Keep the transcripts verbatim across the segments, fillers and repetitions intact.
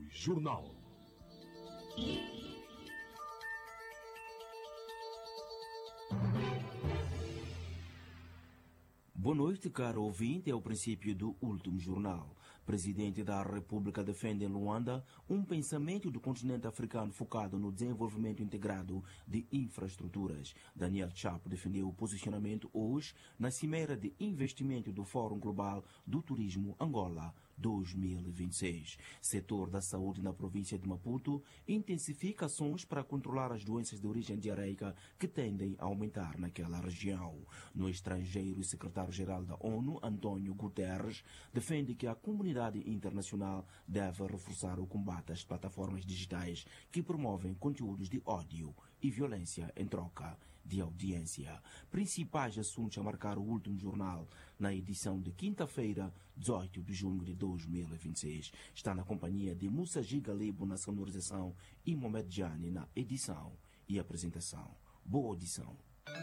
Jornal. Boa noite, caro ouvinte. É o princípio do último jornal. Presidente da República defende em Luanda um pensamento do continente africano focado no desenvolvimento integrado de infraestruturas. Daniel Chapo defendeu o posicionamento hoje na Cimeira de Investimento do Fórum Global do Turismo Angola dois mil e vinte e seis. Setor da saúde na província de Maputo intensifica ações para controlar as doenças de origem diarreica que tendem a aumentar naquela região. No estrangeiro, o secretário-geral da ONU, António Guterres, defende que a comunidade internacional deve reforçar o combate às plataformas digitais que promovem conteúdos de ódio e violência em troca de audiência. Principais assuntos a marcar o último jornal na edição de quinta-feira, dezoito de junho de dois mil e vinte e seis. Está na companhia de Moussa Gigalibo na sonorização e Mohamed Jani na edição e apresentação. Boa audição.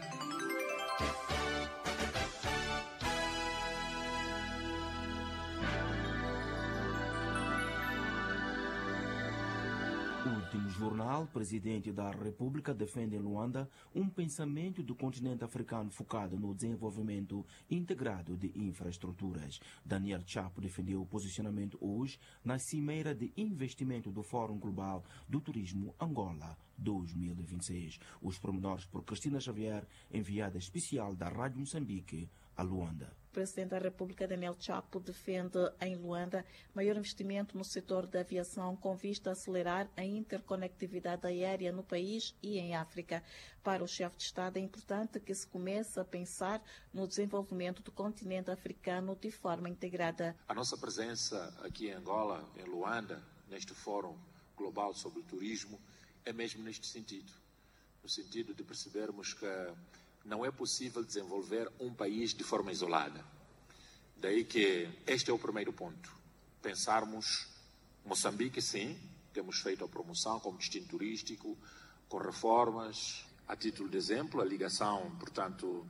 Último jornal, presidente da República defende em Luanda um pensamento do continente africano focado no desenvolvimento integrado de infraestruturas. Daniel Chapo defendeu o posicionamento hoje na Cimeira de Investimento do Fórum Global do Turismo Angola dois mil e vinte e seis. Os pormenores por Cristina Xavier, enviada especial da Rádio Moçambique a Luanda. O presidente da República, Daniel Chapo, defende em Luanda maior investimento no setor da aviação com vista a acelerar a interconectividade aérea no país e em África. Para o chefe de Estado, é importante que se comece a pensar no desenvolvimento do continente africano de forma integrada. A nossa presença aqui em Angola, em Luanda, neste Fórum Global sobre o Turismo, é mesmo neste sentido. No sentido de percebermos que não é possível desenvolver um país de forma isolada. Daí que este é o primeiro ponto. Pensarmos, Moçambique, sim, temos feito a promoção como destino turístico, com reformas. A título de exemplo, a ligação, portanto,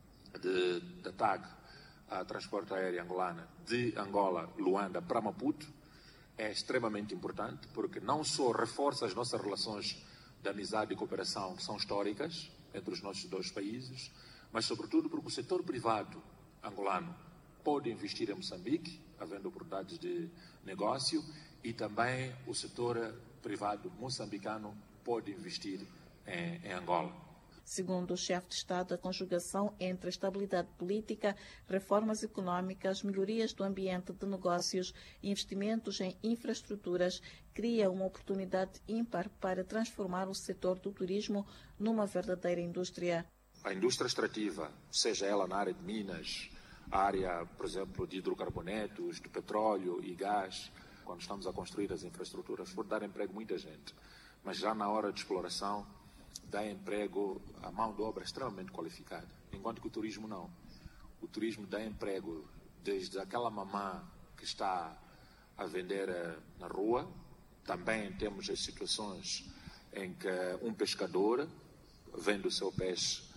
de, da T A G, a Transporte Aéreo Angolana, de Angola, Luanda, para Maputo, é extremamente importante, porque não só reforça as nossas relações de amizade e cooperação, que são históricas, entre os nossos dois países, mas sobretudo porque o setor privado angolano pode investir em Moçambique, havendo oportunidades de negócio, e também o setor privado moçambicano pode investir em, em Angola. Segundo o chefe de Estado, a conjugação entre a estabilidade política, reformas econômicas, melhorias do ambiente de negócios e investimentos em infraestruturas cria uma oportunidade ímpar para transformar o setor do turismo numa verdadeira indústria. A indústria extrativa, seja ela na área de minas, a área, por exemplo, de hidrocarbonetos, de petróleo e gás, quando estamos a construir as infraestruturas, pode dar emprego a muita gente, mas já na hora de exploração, dá emprego à mão de obra extremamente qualificada, enquanto que o turismo não. O turismo dá emprego desde aquela mamã que está a vender na rua, também temos as situações em que um pescador vende o seu peixe